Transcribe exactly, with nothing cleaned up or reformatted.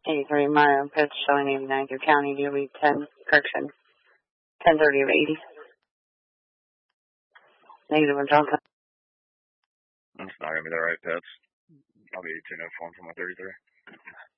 eighty-three Mario pitch showing eighty-nine through county, D O B ten, correction, ten thirty of eighty. Negative one, Johnson. That's not going to be the right pitch. I'll be two oh form for my thirty-three.